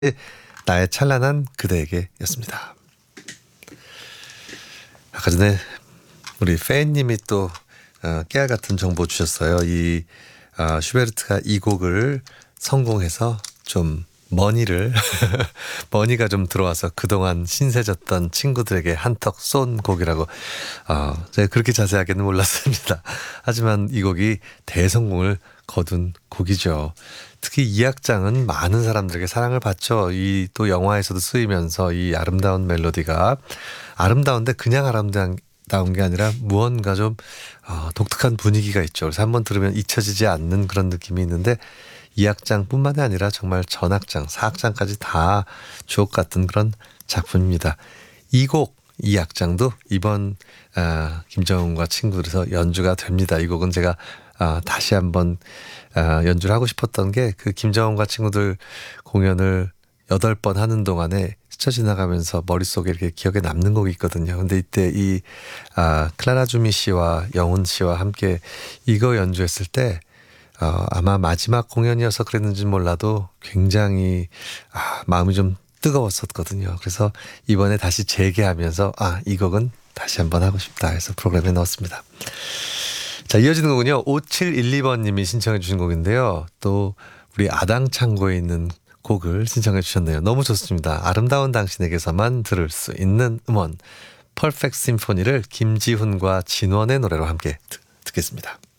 나의 찬란한 그대에게 였습니다. 아까 전에 우리 팬님이 또 깨알 같은 정보 주셨어요. 이 슈베르트가 이 곡을 성공해서 좀 머니를 머니가 좀 들어와서 그동안 신세졌던 친구들에게 한턱 쏜 곡이라고. 제가 그렇게 자세하게는 몰랐습니다. 하지만 이 곡이 대성공을 거둔 곡이죠. 특히 이 악장은 많은 사람들에게 사랑을 받죠. 이 또 영화에서도 쓰이면서 이 아름다운 멜로디가 아름다운데 그냥 아름다운 게 아니라 무언가 좀 독특한 분위기가 있죠. 그래서 한번 들으면 잊혀지지 않는 그런 느낌이 있는데 이 악장뿐만이 아니라 정말 전악장, 사악장까지 다 주옥 같은 그런 작품입니다. 이 곡, 이 악장도 이번 김정은과 친구들에서 연주가 됩니다. 이 곡은 제가 다시 한번 연주를 하고 싶었던 게 그 김정은과 친구들 공연을 8번 하는 동안에 스쳐 지나가면서 머릿속에 이렇게 기억에 남는 곡이 있거든요. 근데 이때 이 클라라 주미 씨와 영훈 씨와 함께 이거 연주했을 때 아마 마지막 공연이어서 그랬는지 몰라도 굉장히 마음이 좀 뜨거웠었거든요. 그래서 이번에 다시 재개하면서 이 곡은 다시 한번 하고 싶다 해서 프로그램에 넣었습니다. 자, 이어지는 곡은요. 5712번님이 신청해 주신 곡인데요. 또 우리 아당창고에 있는 곡을 신청해 주셨네요. 너무 좋습니다. 아름다운 당신에게서만 들을 수 있는 음원 퍼펙트 심포니를 김지훈과 진원의 노래로 함께 듣겠습니다.